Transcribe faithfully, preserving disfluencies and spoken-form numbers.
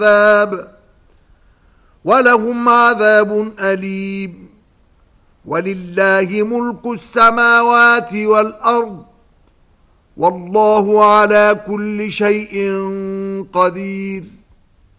العذاب ولهم عذاب أليم. ولله ملك السماوات والأرض والله على كل شيء قدير.